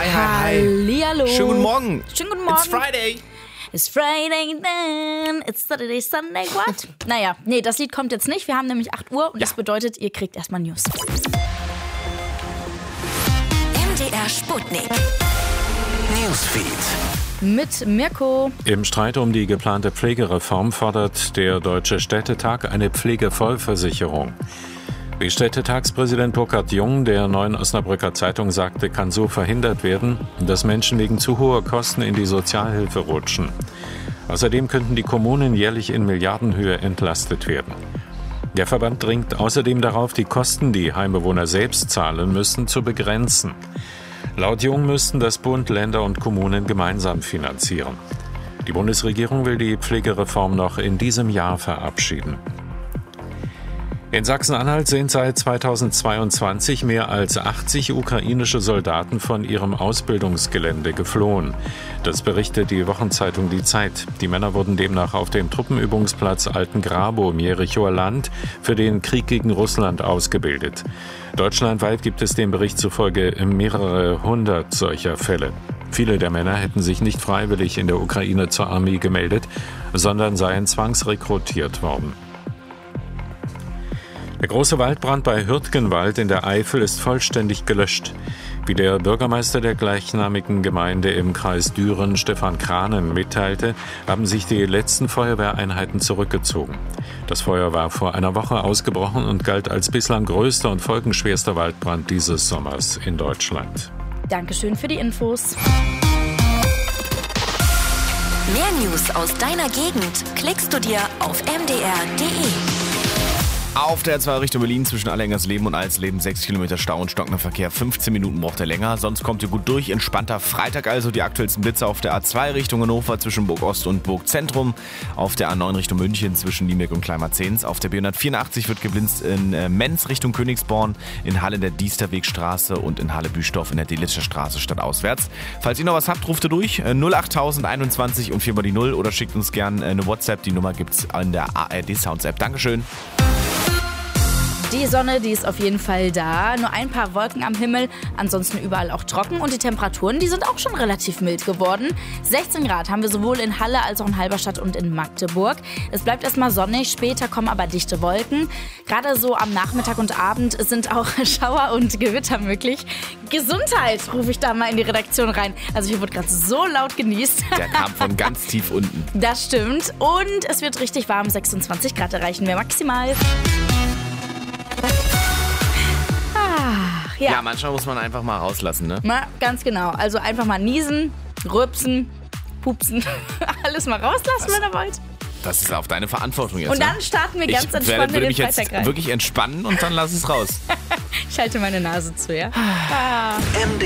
Hi. Hallihallo. Schönen guten Morgen. Schönen guten Morgen. It's Friday. It's Friday then, it's Saturday, Sunday, what? Naja, nee, das Lied kommt jetzt nicht. Wir haben nämlich 8 Uhr und das bedeutet, ihr kriegt erstmal News. MDR Sputnik. Newsfeed. Mit Mirko. Im Streit um die geplante Pflegereform fordert der Deutsche Städtetag eine Pflegevollversicherung. Wie Städtetagspräsident Burkhard Jung der Neuen Osnabrücker Zeitung sagte, kann so verhindert werden, dass Menschen wegen zu hoher Kosten in die Sozialhilfe rutschen. Außerdem könnten die Kommunen jährlich in Milliardenhöhe entlastet werden. Der Verband dringt außerdem darauf, die Kosten, die Heimbewohner selbst zahlen müssen, zu begrenzen. Laut Jung müssten das Bund, Länder und Kommunen gemeinsam finanzieren. Die Bundesregierung will die Pflegereform noch in diesem Jahr verabschieden. In Sachsen-Anhalt sind seit 2022 mehr als 80 ukrainische Soldaten von ihrem Ausbildungsgelände geflohen. Das berichtet die Wochenzeitung Die Zeit. Die Männer wurden demnach auf dem Truppenübungsplatz Altengrabow im Jerichower Land für den Krieg gegen Russland ausgebildet. Deutschlandweit gibt es dem Bericht zufolge mehrere hundert solcher Fälle. Viele der Männer hätten sich nicht freiwillig in der Ukraine zur Armee gemeldet, sondern seien zwangsrekrutiert worden. Der große Waldbrand bei Hürtgenwald in der Eifel ist vollständig gelöscht. Wie der Bürgermeister der gleichnamigen Gemeinde im Kreis Düren, Stefan Kranen, mitteilte, haben sich die letzten Feuerwehreinheiten zurückgezogen. Das Feuer war vor einer Woche ausgebrochen und galt als bislang größter und folgenschwerster Waldbrand dieses Sommers in Deutschland. Dankeschön für die Infos. Mehr News aus deiner Gegend klickst du dir auf mdr.de. Auf der A2 Richtung Berlin zwischen Allengersleben und Alsleben 6 Kilometer Stau und stockender Verkehr. 15 Minuten braucht er länger, sonst kommt ihr gut durch. Entspannter Freitag also. Die aktuellsten Blitze auf der A2 Richtung Hannover zwischen Burg Ost und Burg Zentrum. Auf der A9 Richtung München zwischen Liemeck und Kleinmarzens. Auf der B184 wird geblinzt in Menz Richtung Königsborn, in Halle in der Diesterwegstraße und in Halle-Büstorf in der Delitscher Straße stadtauswärts. Falls ihr noch was habt, ruft ihr durch 08021 und 4 mal die 0 oder schickt uns gerne eine WhatsApp. Die Nummer gibt's in der ARD Sounds App. Dankeschön. Die Sonne, die ist auf jeden Fall da. Nur ein paar Wolken am Himmel, ansonsten überall auch trocken. Und die Temperaturen, die sind auch schon relativ mild geworden. 16 Grad haben wir sowohl in Halle als auch in Halberstadt und in Magdeburg. Es bleibt erstmal sonnig, später kommen aber dichte Wolken. Gerade so am Nachmittag und Abend sind auch Schauer und Gewitter möglich. Gesundheit, rufe ich da mal in die Redaktion rein. Also hier wurde gerade so laut genießt. Der kam von ganz tief unten. Das stimmt. Und es wird richtig warm, 26 Grad erreichen wir maximal. Ja, manchmal muss man einfach mal rauslassen, ne? Na, ganz genau. Also einfach mal niesen, rülpsen, pupsen. Alles mal rauslassen, wenn ihr wollt. Das ist auf deine Verantwortung jetzt. Und dann starten wir ganz entspannt in würde den mich jetzt Freitag rein. wirklich entspannen und dann lass es raus. Ich halte meine Nase zu, ja?